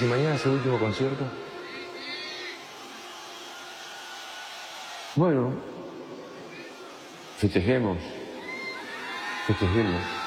si mañana es el último concierto? Bueno, festejemos. Festejemos.